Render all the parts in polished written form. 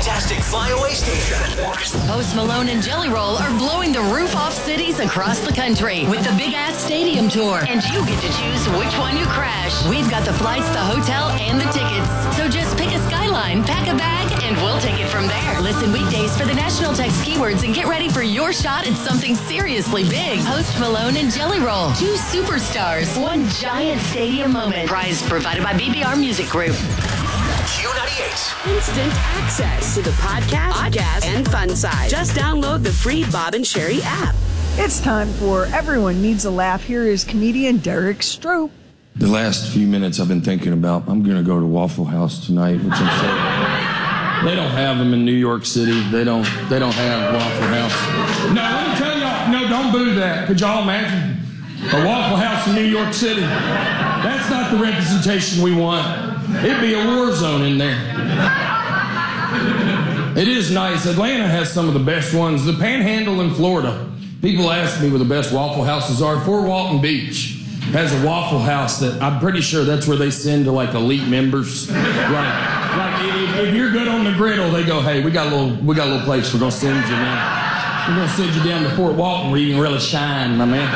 fantastic flyaway station. Post Malone and Jelly Roll are blowing the roof off cities across the country with the Big Ass Stadium Tour. And you get to choose which one you crash. We've got the flights, the hotel, and the tickets. So just pick a Skyline, pack a bag, and we'll take it from there. Listen weekdays for the national text keywords and get ready for your shot at something seriously big. Post Malone and Jelly Roll. 2 superstars. 1 giant stadium moment. Prize provided by BBR Music Group. Q98. Instant access to the podcast, and fun side. Just download the free Bob and Sherry app. It's time for Everyone Needs a Laugh. Here is comedian Derek Stroop. The last few minutes I've been thinking about, I'm going to go to Waffle House tonight, which I'm saying. They don't have them in New York City. They don't have Waffle House. No, let me tell y'all, no, don't boo that. Could y'all imagine a Waffle House in New York City? That's not the representation we want. It'd be a war zone in there. It is nice. Atlanta has some of the best ones. The Panhandle in Florida. People ask me where the best Waffle Houses are. Fort Walton Beach has a Waffle House that I'm pretty sure that's where they send to like elite members. Like if you're good on the griddle, they go, hey, we got a little place we're gonna send you, man. We're gonna send you down to Fort Walton where you can really shine, my man.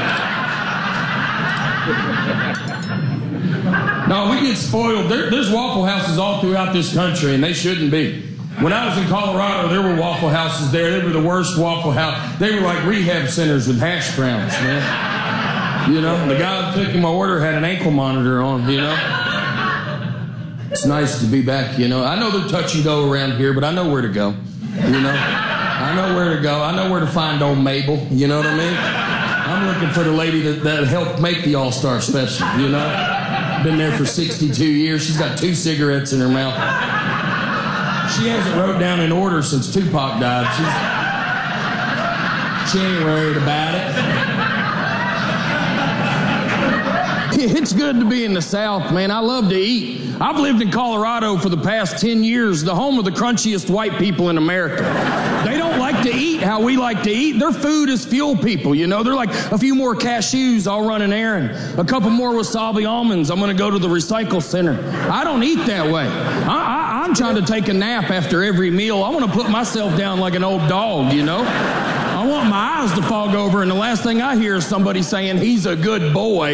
No, we get spoiled. There's Waffle Houses all throughout this country, and they shouldn't be. When I was in Colorado, there were Waffle Houses there. They were the worst Waffle House. They were like rehab centers with hash browns, man. You know, the guy that took my order had an ankle monitor on, you know. It's nice to be back, you know. I know they're touch and go around here, but I know where to go, you know. I know where to go. I know where to find old Mabel, you know what I mean? I'm looking for the lady that helped make the All-Star Special, you know. Been there for 62 years. She's got 2 cigarettes in her mouth. She hasn't wrote down an order since Tupac died. She ain't worried about it. It's good to be in the South, man. I love to eat. I've lived in Colorado for the past 10 years, the home of the crunchiest white people in America. They don't like to eat how we like to eat. Their food is fuel people, you know. They're like, a few more cashews, I'll run an errand. A couple more wasabi almonds, I'm going to go to the recycle center. I don't eat that way. I'm trying to take a nap after every meal. I want to put myself down like an old dog, you know. I want my eyes to fog over, and the last thing I hear is somebody saying, he's a good boy.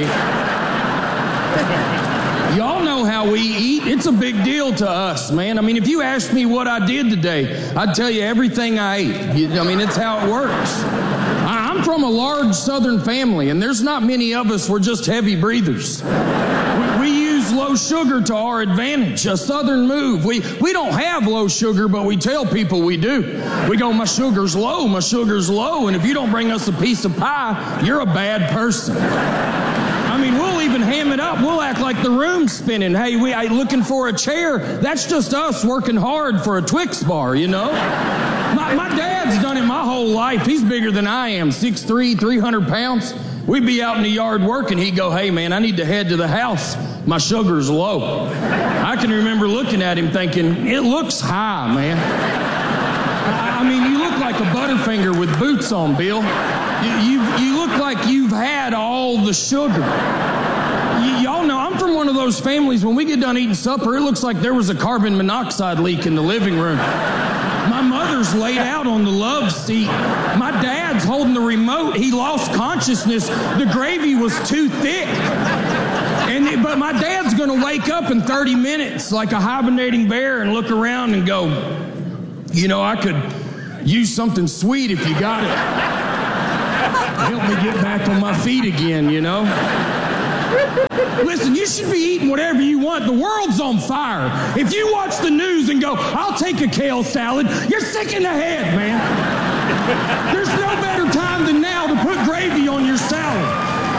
Y'all know how we eat. It's a big deal to us, man. I mean, if you asked me what I did today, I'd tell you everything I ate. I mean, it's how it works. I'm from a large Southern family, and there's not many of us. We're just heavy breathers. We use low sugar to our advantage, a Southern move. We don't have low sugar, but we tell people we do. We go, my sugar's low, and if you don't bring us a piece of pie, you're a bad person. I mean, we'll even ham it up. We'll act like the room's spinning. Hey, we looking for a chair. That's just us working hard for a Twix bar, you know? My dad's done it my whole life. He's bigger than I am, 6'3", 300 pounds. We'd be out in the yard working. He'd go, hey, man, I need to head to the house. My sugar's low. I can remember looking at him thinking, it looks high, man. I mean, you look like a Butterfinger with boots on, Bill. You look like you've had all the sugar. Y'all know, I'm from one of those families, when we get done eating supper, it looks like there was a carbon monoxide leak in the living room. My mother's laid out on the love seat. My dad's holding the remote. He lost consciousness. The gravy was too thick. But my dad's going to wake up in 30 minutes like a hibernating bear and look around and go, you know, I could use something sweet if you got it. Help me get back on my feet again, you know? Listen, you should be eating whatever you want. The world's on fire. If you watch the news and go, I'll take a kale salad, you're sick in the head, man. There's no better time than now to put gravy on your salad.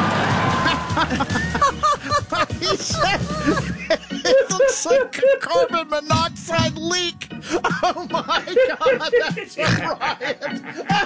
He said it looks like a carbon monoxide leak. Oh my God, that's Brian.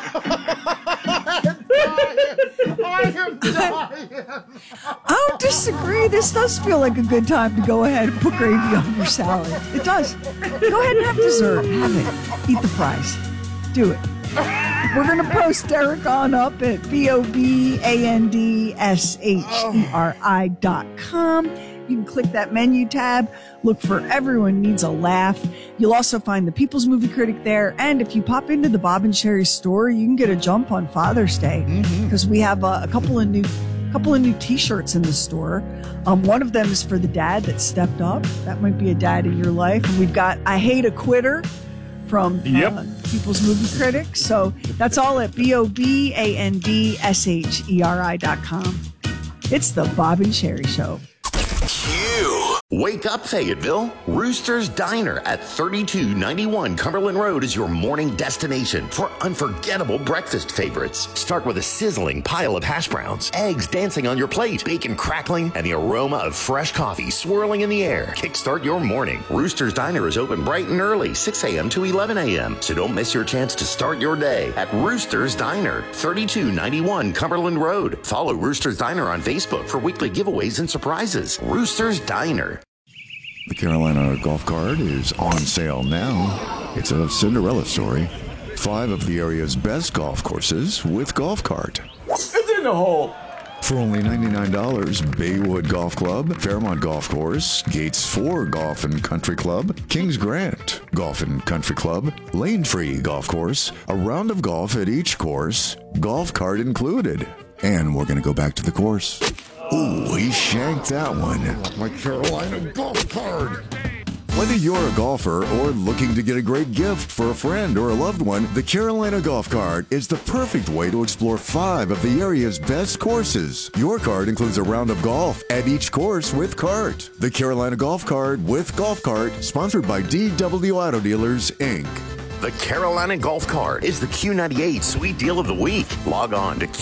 I am dying. I don't disagree. This does feel like a good time to go ahead and put gravy on your salad. It does. Go ahead and have dessert. Have it. Eat the fries. Do it. We're going to post Derek on up at BOBANDSHERI.com. You can click that menu tab, look for Everyone Needs a Laugh. You'll also find the People's Movie Critic there. And if you pop into the Bob and Sherry store, you can get a jump on Father's Day because we have a couple of new t-shirts in the store. One of them is for the dad that stepped up. That might be a dad in your life. And we've got I Hate a Quitter from People's Movie Critic. So that's all at BOBANDSHERI.com. It's the Bob and Sherry Show. Wake up, Fayetteville. Rooster's Diner at 3291 Cumberland Road is your morning destination for unforgettable breakfast favorites. Start with a sizzling pile of hash browns, eggs dancing on your plate, bacon crackling, and the aroma of fresh coffee swirling in the air. Kickstart your morning. Rooster's Diner is open bright and early, 6 a.m. to 11 a.m., so don't miss your chance to start your day at Rooster's Diner, 3291 Cumberland Road. Follow Rooster's Diner on Facebook for weekly giveaways and surprises. Rooster's Diner. The Carolina Golf Cart is on sale now. It's a Cinderella story. 5 of the area's best golf courses with Golf Cart. It's in the hole. For only $99, Baywood Golf Club, Fairmont Golf Course, Gates 4 Golf and Country Club, Kings Grant Golf and Country Club, Lane Tree Golf Course, a round of golf at each course, Golf Cart included. And we're going to go back to the course. Ooh, he shanked that one. My Carolina Golf Cart. Whether you're a golfer or looking to get a great gift for a friend or a loved one, the Carolina Golf Cart is the perfect way to explore 5 of the area's best courses. Your cart includes a round of golf at each course with cart. The Carolina Golf Cart with Golf Cart, sponsored by DW Auto Dealers, Inc. The Carolina Golf Cart is the Q98 Sweet Deal of the Week. Log on to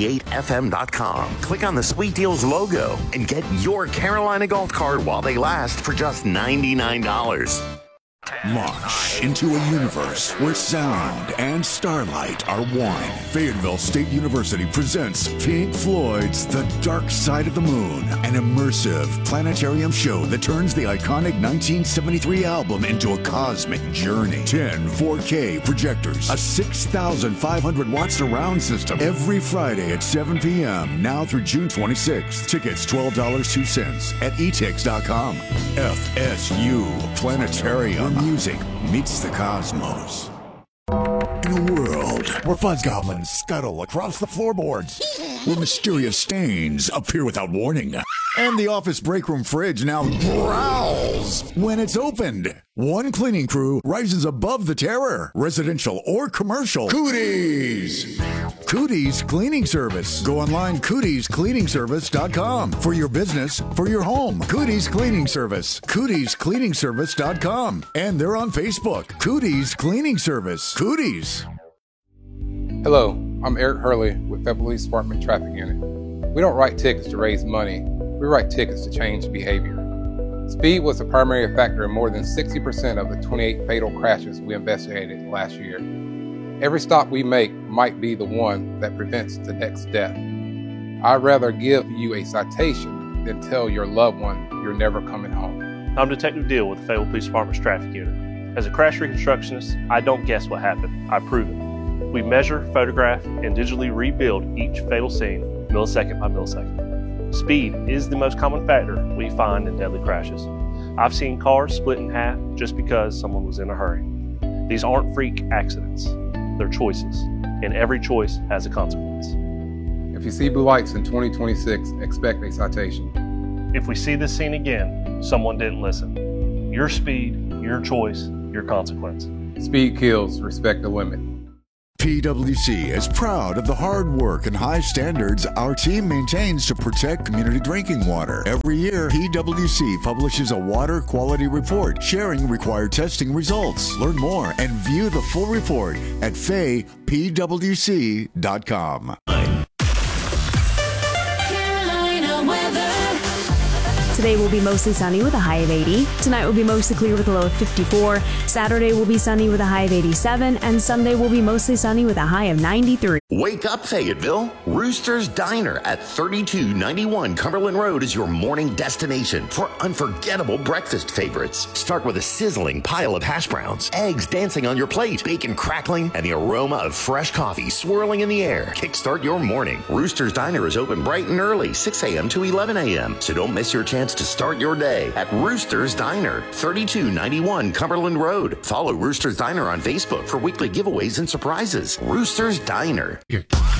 Q98FM.com. Click on the Sweet Deals logo and get your Carolina Golf Cart while they last for just $99. Launch into a universe where sound and starlight are one. Fayetteville State University presents Pink Floyd's The Dark Side of the Moon, an immersive planetarium show that turns the iconic 1973 album into a cosmic journey. 10 4K projectors, a 6,500-watt surround system, every Friday at 7 p.m., now through June 26th. Tickets $12.02 at etix.com. FSU Planetarium. Music meets the cosmos. In a world where fuzz goblins scuttle across the floorboards, where mysterious stains appear without warning, and the office break room fridge now growls when it's opened, one cleaning crew rises above the terror, residential or commercial. Cooties! Cooties Cleaning Service. Go online, Cootie'sCleaningservice.com. For your business, for your home. Cooties Cleaning Service. Cootie'sCleaningservice.com. And they're on Facebook. Cooties Cleaning Service. Cooties. Hello, I'm Eric Hurley with the Police Department Traffic Unit. We don't write tickets to raise money. We write tickets to change behavior. Speed was the primary factor in more than 60% of the 28 fatal crashes we investigated last year. Every stop we make might be the one that prevents the next death. I'd rather give you a citation than tell your loved one you're never coming home. I'm Detective Deal with the Fayetteville Police Department's Traffic Unit. As a crash reconstructionist, I don't guess what happened, I prove it. We measure, photograph, and digitally rebuild each fatal scene millisecond by millisecond. Speed is the most common factor we find in deadly crashes. I've seen cars split in half just because someone was in a hurry. These aren't freak accidents. They're choices, and every choice has a consequence. If you see blue lights in 2026, expect a citation. If we see this scene again, someone didn't listen. Your speed, your choice, your consequence. Speed kills, respect the limit. PWC is proud of the hard work and high standards our team maintains to protect community drinking water. Every year, PWC publishes a water quality report sharing required testing results. Learn more and view the full report at faypwc.com. Today will be mostly sunny with a high of 80. Tonight will be mostly clear with a low of 54. Saturday will be sunny with a high of 87. And Sunday will be mostly sunny with a high of 93. Wake up, Fayetteville. Rooster's Diner at 3291 Cumberland Road is your morning destination for unforgettable breakfast favorites. Start with a sizzling pile of hash browns, eggs dancing on your plate, bacon crackling, and the aroma of fresh coffee swirling in the air. Kickstart your morning. Rooster's Diner is open bright and early, 6 a.m. to 11 a.m., so don't miss your chance chance to start your day at Rooster's Diner, 3291 Cumberland Road. Follow Rooster's Diner on Facebook for weekly giveaways and surprises. Rooster's Diner.